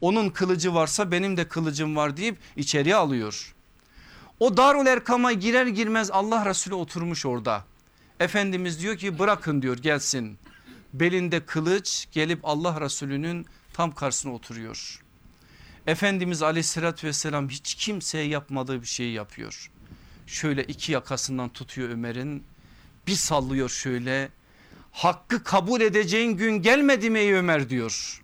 Onun kılıcı varsa benim de kılıcım var deyip içeriye alıyor. O Darul Erkam'a girer girmez Allah Resulü oturmuş orada. Efendimiz diyor ki bırakın diyor gelsin. Belinde kılıç, gelip Allah Resulü'nün tam karşısına oturuyor. Efendimiz aleyhissalatü vesselam hiç kimseye yapmadığı bir şeyi yapıyor. Şöyle iki yakasından tutuyor Ömer'in, bir sallıyor şöyle. Hakkı kabul edeceğin gün gelmedi mi ey Ömer diyor.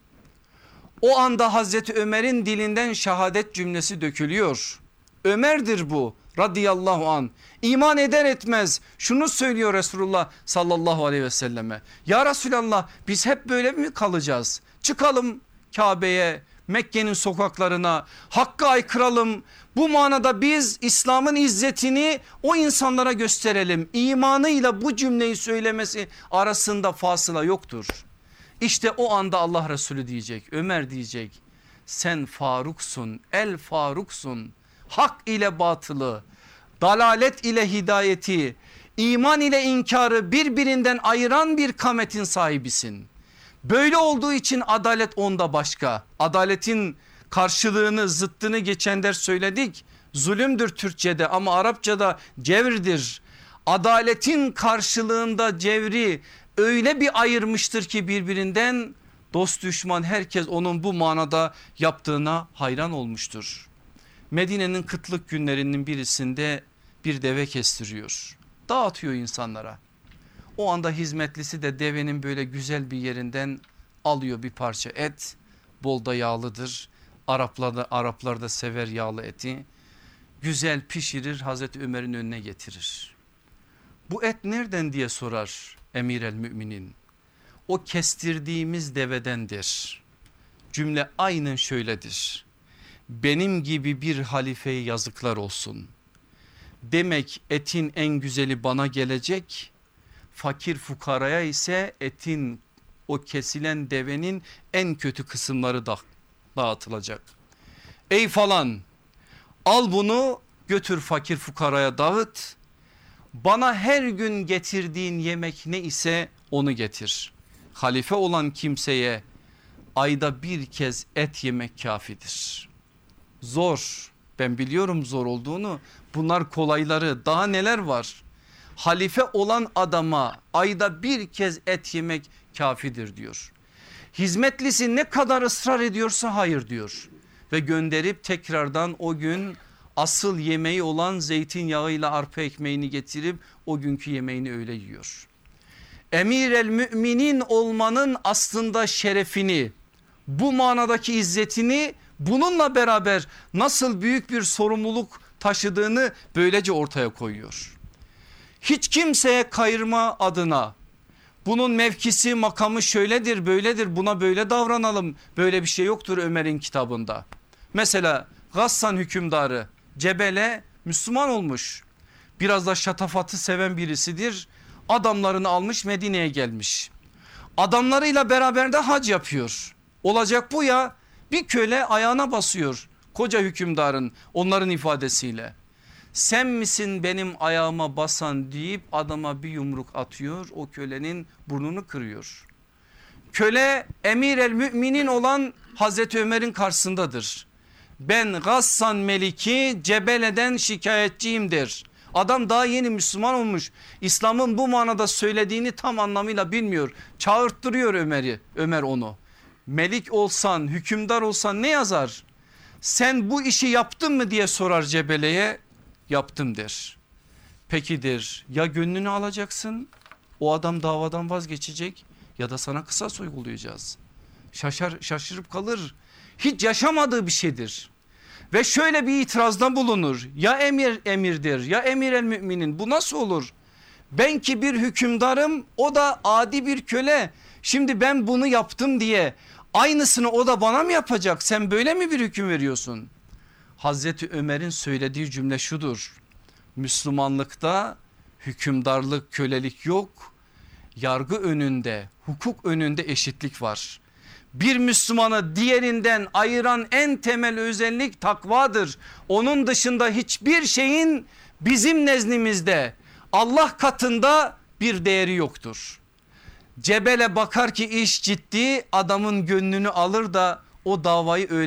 O anda Hazreti Ömer'in dilinden şehadet cümlesi dökülüyor. Ömer'dir bu radıyallahu an. İman eder etmez şunu söylüyor Resulullah sallallahu aleyhi ve selleme. Ya Resulallah biz hep böyle mi kalacağız? Çıkalım Kabe'ye, Mekke'nin sokaklarına, Hakk'a aykıralım. Bu manada biz İslam'ın izzetini o insanlara gösterelim. İmanıyla bu cümleyi söylemesi arasında fasıla yoktur. İşte o anda Allah Resulü diyecek, Ömer diyecek, sen Faruksun, el Faruksun. Hak ile batılı, dalalet ile hidayeti, iman ile inkarı birbirinden ayıran bir kametin sahibisin. Böyle olduğu için adalet onda başka. Adaletin karşılığını, zıttını geçen ders söyledik. Zulümdür Türkçe'de ama Arapça'da cevrdir. Adaletin karşılığında cevri öyle bir ayırmıştır ki birbirinden, dost düşman herkes onun bu manada yaptığına hayran olmuştur. Medine'nin kıtlık günlerinin birisinde bir deve kestiriyor. Dağıtıyor insanlara. O anda hizmetlisi de devenin böyle güzel bir yerinden alıyor bir parça et. Bol da yağlıdır. Araplar da sever yağlı eti. Güzel pişirir, Hazreti Ömer'in önüne getirir. Bu et nereden diye sorar Emir el Müminin. O kestirdiğimiz devedendir. Cümle aynen şöyledir. Benim gibi bir halifeye yazıklar olsun. Demek etin en güzeli bana gelecek. Fakir fukaraya ise etin, o kesilen devenin en kötü kısımları da dağıtılacak. Ey falan, al bunu götür fakir fukaraya dağıt. Bana her gün getirdiğin yemek ne ise onu getir. Halife olan kimseye ayda bir kez et yemek kafidir. Zor, ben biliyorum zor olduğunu, bunlar kolayları, daha neler var. Halife olan adama ayda bir kez et yemek kafidir diyor. Hizmetlisi ne kadar ısrar ediyorsa hayır diyor. Ve gönderip tekrardan o gün asıl yemeği olan zeytinyağıyla arpa ekmeğini getirip o günkü yemeğini öyle yiyor. Emir el Müminin olmanın aslında şerefini, bu manadaki izzetini, bununla beraber nasıl büyük bir sorumluluk taşıdığını böylece ortaya koyuyor. Hiç kimseye kayırma adına bunun mevkisi makamı şöyledir böyledir, buna böyle davranalım, böyle bir şey yoktur Ömer'in kitabında. Mesela Gassan hükümdarı Cebele Müslüman olmuş, biraz da şatafatı seven birisidir. Adamlarını almış Medine'ye gelmiş, adamlarıyla beraber de hac yapıyor. Olacak bu ya, bir köle ayağına basıyor koca hükümdarın, onların ifadesiyle. Sen misin benim ayağıma basan deyip adama bir yumruk atıyor, o kölenin burnunu kırıyor. Köle Emir el Müminin olan Hazreti Ömer'in karşısındadır. Ben Gassan Meliki Cebele'den şikayetçiyim der. Adam daha yeni Müslüman olmuş, İslam'ın bu manada söylediğini tam anlamıyla bilmiyor. Çağırttırıyor Ömer onu. Melik olsan, hükümdar olsan ne yazar? Sen bu işi yaptın mı diye sorar Cebele'ye. Yaptım der. Peki der, ya gönlünü alacaksın, o adam davadan vazgeçecek ya da sana kısas uygulayacağız. Şaşırıp kalır, hiç yaşamadığı bir şeydir. Ve şöyle bir itirazda bulunur, ya emirdir ya emir el müminin, bu nasıl olur? Ben ki bir hükümdarım, o da adi bir köle, şimdi ben bunu yaptım diye aynısını o da bana mı yapacak, sen böyle mi bir hüküm veriyorsun? Hazreti Ömer'in söylediği cümle şudur: Müslümanlıkta hükümdarlık, kölelik yok. Yargı önünde, hukuk önünde eşitlik var. Bir Müslümanı diğerinden ayıran en temel özellik takvadır. Onun dışında hiçbir şeyin bizim nezdimizde, Allah katında bir değeri yoktur. Cebele bakar ki iş ciddi, adamın gönlünü alır da o davayı öyle